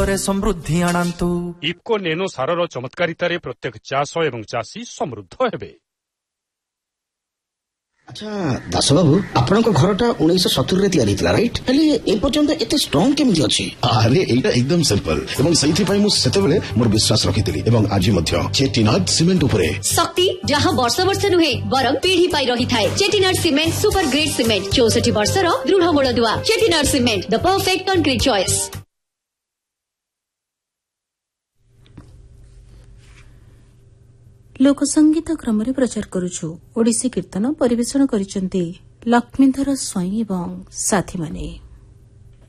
ସମୃଦ୍ଧି ଆଣନ୍ତୁ। ଇଫ୍କୋ ନେନୋ ସାରର ଚମତ୍କାରିତାରେ ପ୍ରତ୍ୟେକ ଚାଷ ଏବଂ ଚାଷୀ ସମୃଦ୍ଧ ହେବେ। ଆଚ୍ଛା ଦାସବାବୁ, ଆପଣଙ୍କ ଘରଟା 1970ରେ ତିଆରି ହେଇଥିଲା ରାଇଟ୍? ହେଲେ ଏପର୍ଯ୍ୟନ୍ତ ଏତେ ଷ୍ଟ୍ରଙ୍ଗ କେମିତି ଅଛି? ଆରେ ଏଇଟା ଏକଦମ ସିମ୍ପଲ ଏବଂ ସେଇଥିପାଇଁ ମୁଁ ସେତେବେଳେ ମୋର ବିଶ୍ୱାସ ରଖିଥିଲି ଏବଂ ଆଜି ମଧ୍ୟ ଚେଟିନାଡ୍ ସିମେଣ୍ଟ ଉପରେ ଶକ୍ତି ଯାହା ବର୍ଷ ବର୍ଷ ନୁହେଁ ବରଂ ପିଢି ପାଇ ରହିଥାଏ। ଚେଟିନାଡ୍ ସିମେଣ୍ଟ ସୁପର ଗ୍ରେଡ୍ ସିମେଣ୍ଟ 64 ବର୍ଷର ଦୃଢ ମୂଳଦୁଆ। ଚେଟିନାଡ୍ ସିମେଣ୍ଟ ଦ ପରଫେକ୍ଟ କଂକ୍ରିଟ୍ ଚଏସ୍। ଲୋକସଙ୍ଗୀତ କ୍ରମରେ ପ୍ରଚାର କରୁଛୁ। ଓଡ଼ିଶୀ କୀର୍ତ୍ତନ ପରିବେଷଣ କରିଛନ୍ତି ଲକ୍ଷ୍ମୀଧର ସ୍ୱାଇଁ ଏବଂ ସାଥୀମାନେ।